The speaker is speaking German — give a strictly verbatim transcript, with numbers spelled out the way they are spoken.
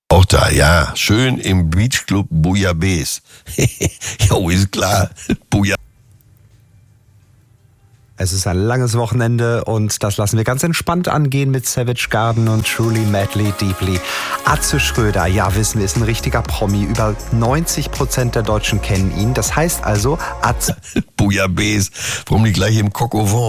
Auch da, ja. Schön im Beachclub Bouillabaisse. Jo, ist klar. Bouillabaisse. Es ist ein langes Wochenende und das lassen wir ganz entspannt angehen mit Savage Garden und Truly Madly Deeply. Atze Schröder, ja, wissen wir, ist ein richtiger Promi. Über neunzig Prozent der Deutschen kennen ihn. Das heißt also, Atze Bouillabaisse. Warum nicht gleich im Coq au Vent?